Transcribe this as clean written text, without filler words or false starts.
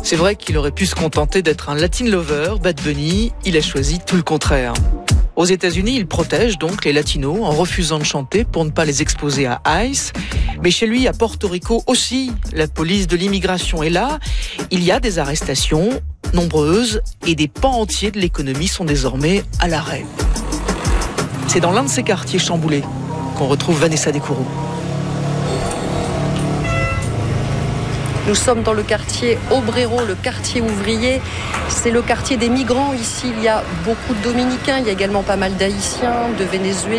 C'est vrai qu'il aurait pu se contenter d'être un Latin lover, Bad Bunny, il a choisi tout le contraire. Aux États-Unis, il protège donc les latinos en refusant de chanter pour ne pas les exposer à ICE. Mais chez lui, à Porto Rico aussi, la police de l'immigration est là. Il y a des arrestations nombreuses et des pans entiers de l'économie sont désormais à l'arrêt. C'est dans l'un de ces quartiers chamboulés qu'on retrouve Vanessa Descouroux. Nous sommes dans le quartier Obrero, le quartier ouvrier. C'est le quartier des migrants. Ici, il y a beaucoup de Dominicains. Il y a également pas mal d'Haïtiens, de Vénézuéliens.